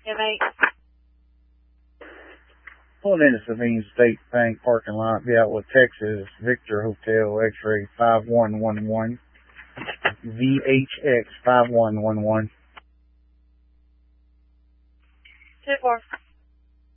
10-8. Pulling into Sabine State Bank parking lot, be out with Texas, Victor Hotel, X-ray 5111, VHX 5111. 2-4.